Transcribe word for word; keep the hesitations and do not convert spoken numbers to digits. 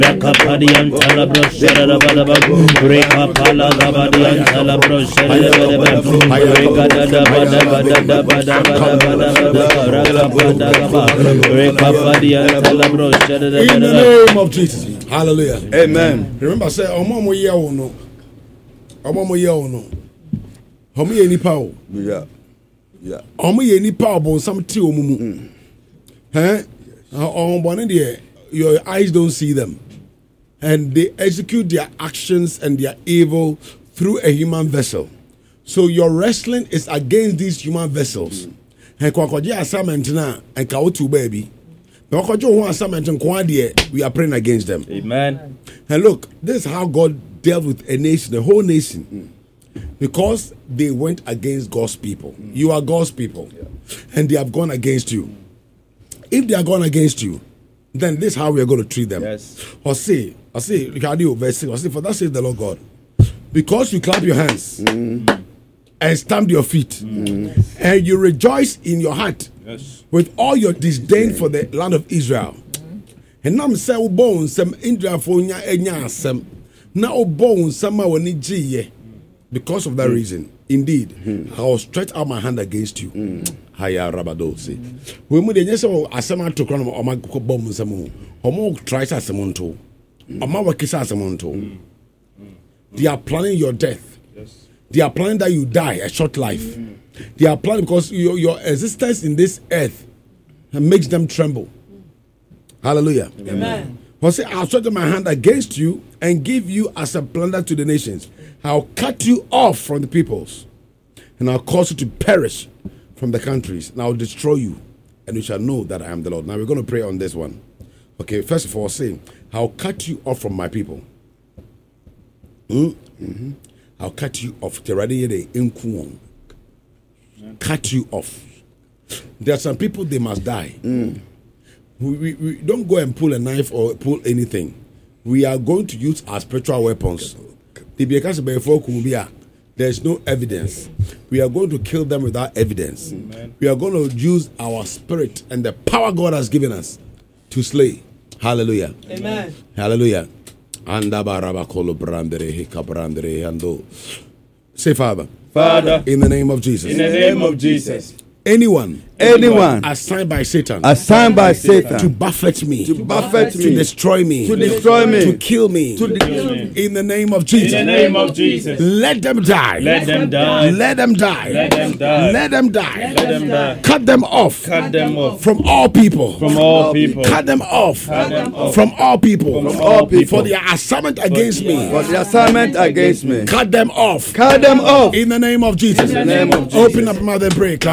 Rakapadian Talabro Sharabadaba, Rekapala Gabadian Talabro Sharabadaba, Rekada Bada Bada Bada Bada Rekapadian Talabro Sharabadaba. In the name of Jesus. Hallelujah. Amen. Remember, say, Omomo ye ono. Omomo ye ono. Omo ye nipa o. Yeah. Yeah. Omo ye nipa o bon some ti omumu. Eh? Omo bon there. Your eyes don't see them. And they execute their actions and their evil through a human vessel. So your wrestling is against these human vessels. And kwakoje assignment na and kawotu baby. Kwakoje assignment and we are praying against them. Amen. And look, this is how God dealt with a nation, the whole nation. Because they went against God's people. You are God's people. And they have gone against you. If they are gone against you, then this is how we are going to treat them. Yes. Or say, I say, verse six, or say, for that says the Lord God, because you clap your hands mm. and stamp your feet mm. and you rejoice in your heart yes. with all your disdain for the land of Israel. And now I'm saying, bones, some India for nya some now bones, some because of that mm. reason. Indeed, mm. I will stretch out my hand against you. Mm. Haya rabado say. We mu de nyese asema to krono o ma bom nsemo. O mo try sa asemo nto. O ma wakisa asemo nto. They are planning your death. Yes. They are planning that you die a short life. Mm. They are planning because your, your existence in this earth makes them tremble. Hallelujah. Amen. I'll say, I'll stretch my hand against you and give you as a plunder to the nations. I'll cut you off from the peoples, and I'll cause you to perish from the countries, and I'll destroy you, and you shall know that I am the Lord. Now we're going to pray on this one. Okay, first of all, say, I'll cut you off from my people. Mm-hmm. I'll cut you off. Cut you off. There are some people, they must die. Mm. We, we, we don't go and pull a knife or pull anything. We are going to use our spiritual weapons. There's no evidence. We are going to kill them without evidence. Amen. We are going to use our spirit and the power God has given us to slay. Hallelujah. Amen. Hallelujah. Say, Father. Father. In the name of Jesus. In the name of Jesus. Anyone, anyone assigned by Satan, assigned by Satan to buffet me, to buffet me, to destroy me, to destroy me, to kill me, to kill me. In the name of Jesus, in the name of Jesus, let them die, let them die, let them die, let them die, let them die, let them die. Cut them off, cut them off from all people, from all people, cut them off, cut them off from all people, from all people, for their assignment against me, for the assignment against me, cut them off, cut them off, in the name of Jesus. In the name of Jesus. Open up mouth and pray.